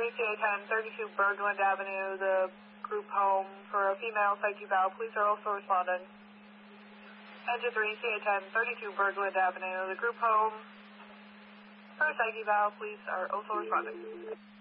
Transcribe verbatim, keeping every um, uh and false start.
three, C A ten, thirty-two Bergland Avenue, the group home for a female psyche valve. Police are also responding. Engine three, C A ten, thirty-two Bergland Avenue, the group home for a psyche valve. Police are also responding.